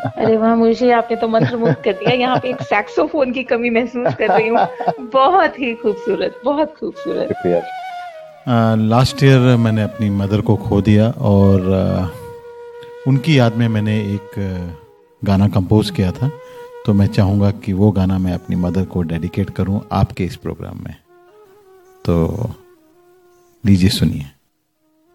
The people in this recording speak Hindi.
अरे वाह मुझे आपने तो मंत्रमुग्ध कर दिया। यहाँ पे एक सैक्सोफोन की कमी महसूस कर रही हूँ। बहुत ही खूबसूरत, बहुत खूबसूरत। शुक्रिया। लास्ट ईयर मैंने अपनी मदर को खो दिया और उनकी याद में मैंने एक गाना कंपोज किया था, तो मैं चाहूँगा कि वो गाना मैं अपनी मदर को डेडिकेट करूँ आपके इस प्रोग्राम में। तो लीजिए सुनिए।